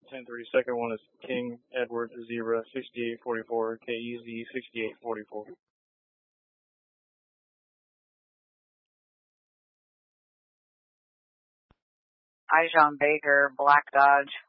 10-3. Second one is King Edward Zebra 6844, KEZ 6844. Ijon Baker, Black Dodge